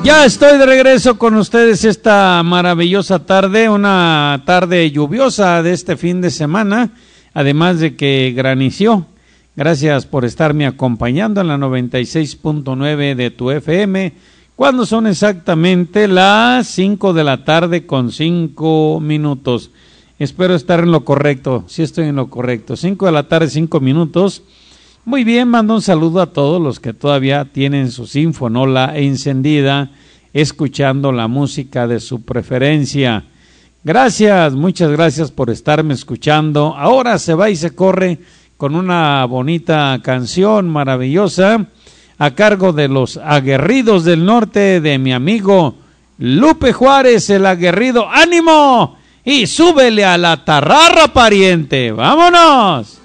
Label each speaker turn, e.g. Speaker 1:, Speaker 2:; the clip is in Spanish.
Speaker 1: Ya estoy de regreso con ustedes esta maravillosa tarde, una tarde lluviosa de este fin de semana, además de que granició. Gracias por estarme acompañando en la 96.9 de tu FM, cuando son exactamente las 5 de la tarde con 5 minutos. Espero estar en lo correcto, sí estoy en lo correcto, 5 de la tarde, 5 minutos. Muy bien, mando un saludo a todos los que todavía tienen su sinfonola encendida, escuchando la música de su preferencia. Gracias, muchas gracias por estarme escuchando. Ahora se va y se corre con una bonita canción maravillosa a cargo de los Aguerridos del Norte de mi amigo Lupe Juárez, el aguerrido. ¡Ánimo! Y súbele a la tarrara, pariente. ¡Vámonos!